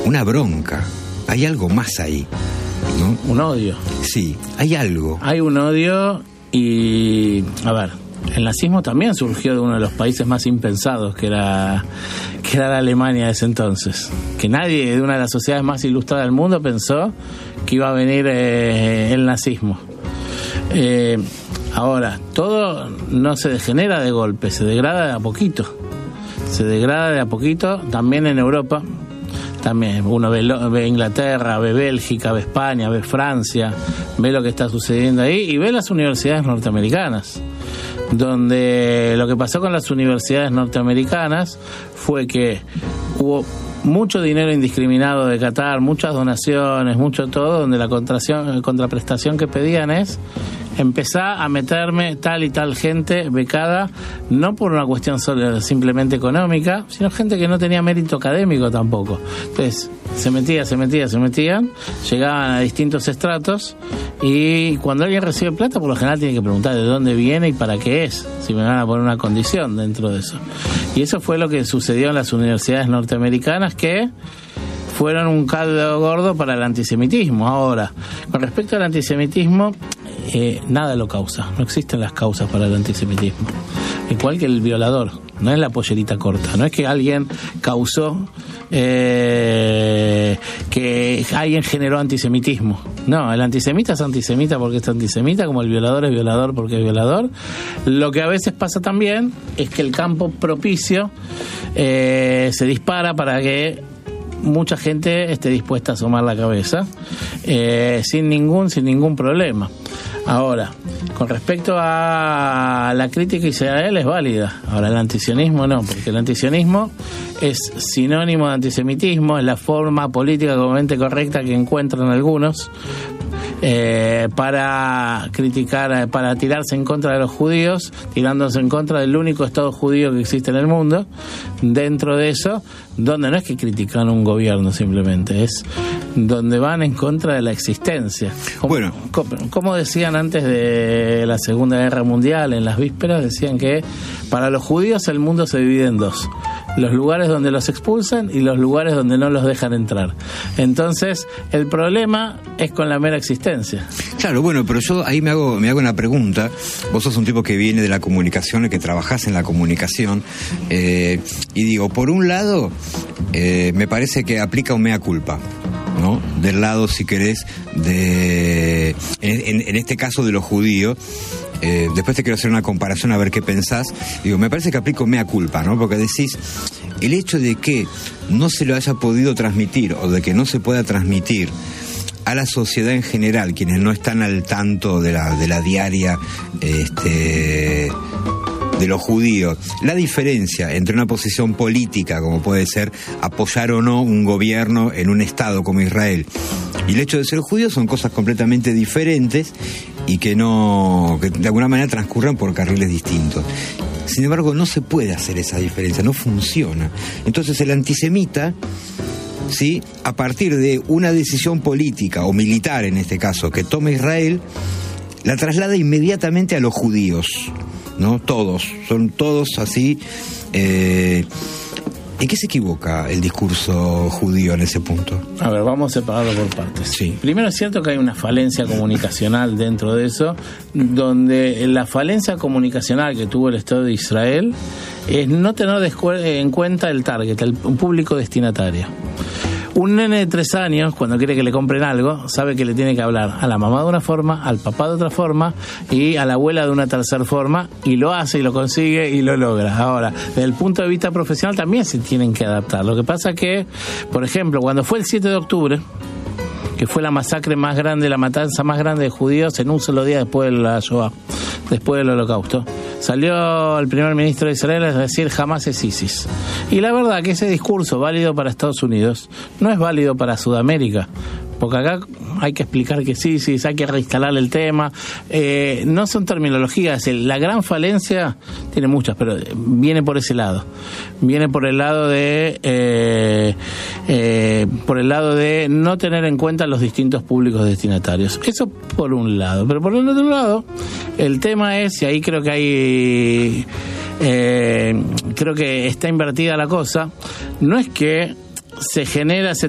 una bronca. Hay algo más ahí, ¿no? Un odio. Sí, hay algo. Hay un odio y... A ver, el nazismo también surgió de uno de los países más impensados, que era la Alemania de ese entonces. Que nadie de una de las sociedades más ilustradas del mundo pensó que iba a venir el nazismo. Ahora, todo no se degenera de golpe, se degrada de a poquito. Se degrada de a poquito, también en Europa. También uno ve Inglaterra, ve Bélgica, ve España, ve Francia, ve lo que está sucediendo ahí y ve las universidades norteamericanas, donde lo que pasó con las universidades norteamericanas fue que hubo mucho dinero indiscriminado de Qatar, muchas donaciones, mucho todo, donde la contraprestación que pedían es: empezá a meterme tal y tal gente becada, no por una cuestión simplemente económica, sino gente que no tenía mérito académico tampoco. Entonces, se metían, llegaban a distintos estratos, y cuando alguien recibe plata, por lo general tiene que preguntar de dónde viene y para qué es, si me van a poner una condición dentro de eso. Y eso fue lo que sucedió en las universidades norteamericanas, que fueron un caldo gordo para el antisemitismo. Ahora, con respecto al antisemitismo, nada lo causa, no existen las causas para el antisemitismo, igual que el violador, no es la pollerita corta, no es que alguien causó que alguien generó antisemitismo. No, el antisemita es antisemita porque es antisemita, como el violador es violador porque es violador. Lo que a veces pasa también es que el campo propicio se dispara para que mucha gente esté dispuesta a asomar la cabeza sin ningún problema. Ahora, con respecto a la crítica a Israel, es válida. Ahora, el antisionismo no, porque el antisionismo es sinónimo de antisemitismo, es la forma política comúnmente correcta que encuentran algunos para criticar, para tirarse en contra de los judíos, tirándose en contra del único Estado judío que existe en el mundo. Dentro de eso, donde no es que critican un gobierno simplemente, es donde van en contra de la existencia. Como decían antes de la Segunda Guerra Mundial, en las vísperas, decían que para los judíos el mundo se divide en dos: los lugares donde los expulsan y los lugares donde no los dejan entrar. Entonces, el problema es con la mera existencia. Claro, bueno, pero yo ahí me hago una pregunta. Vos sos un tipo que viene de la comunicación, que trabajás en la comunicación, y digo, por un lado, me parece que aplica un mea culpa, ¿no? Del lado, si querés, en este caso de los judíos. Después te quiero hacer una comparación a ver qué pensás. Digo, me parece que aplico mea culpa, ¿no? Porque decís, el hecho de que no se lo haya podido transmitir o de que no se pueda transmitir a la sociedad en general, quienes no están al tanto de la diaria de los judíos, la diferencia entre una posición política, como puede ser apoyar o no un gobierno en un estado como Israel, y el hecho de ser judío, son cosas completamente diferentes y que de alguna manera transcurran por carriles distintos. Sin embargo, no se puede hacer esa diferencia, no funciona. Entonces el antisemita, ¿sí?, a partir de una decisión política o militar, en este caso, que toma Israel, la traslada inmediatamente a los judíos, ¿no? Son todos así. ¿En qué se equivoca el discurso judío en ese punto? A ver, vamos a separarlo por partes. Sí. Primero, es cierto que hay una falencia comunicacional dentro de eso, donde la falencia comunicacional que tuvo el Estado de Israel es no tener en cuenta el target, un público destinatario. Un nene de 3 años, cuando quiere que le compren algo, sabe que le tiene que hablar a la mamá de una forma, al papá de otra forma y a la abuela de una tercera forma, y lo hace y lo consigue y lo logra. Ahora, desde el punto de vista profesional también se tienen que adaptar. Lo que pasa que, por ejemplo, cuando fue el 7 de octubre, que fue la masacre más grande, la matanza más grande de judíos en un solo día después de la Shoah, después del Holocausto, salió el primer ministro de Israel a decir jamás es ISIS. Y la verdad que ese discurso válido para Estados Unidos no es válido para Sudamérica, porque acá hay que explicar que sí, hay que reinstalar el tema. No son terminologías, la gran falencia tiene muchas, pero viene por ese lado. Viene por el lado de no tener en cuenta los distintos públicos destinatarios. Eso por un lado. Pero por el otro lado, el tema es, y ahí creo que creo que está invertida la cosa, no es que se genera ese